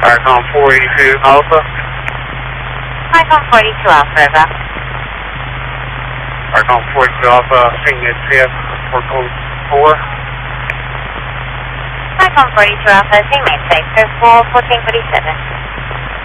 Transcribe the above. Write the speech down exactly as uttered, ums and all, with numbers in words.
Arcon four eighty-two Alpha. Arcon forty-two Alpha, over. Arcon forty-two Alpha, Signet T F for code four. Arcon forty-two Alpha, Signet T F for fourteen forty-seven.